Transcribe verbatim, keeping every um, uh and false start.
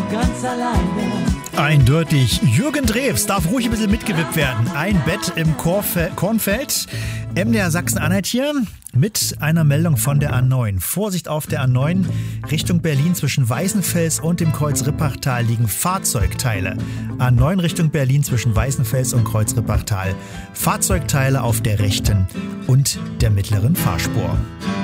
ganz alleine. Eindeutig. Jürgen Drews darf ruhig ein bisschen mitgewippt werden. Ein Bett im Korfe- Kornfeld. M D R Sachsen-Anhalt hier mit einer Meldung von der A neun. Vorsicht auf der A neun. Richtung Berlin zwischen Weißenfels und dem Kreuz Rippachtal liegen Fahrzeugteile. A neun Richtung Berlin zwischen Weißenfels und Kreuz Rippachtal. Fahrzeugteile auf der rechten und der mittleren Fahrspur.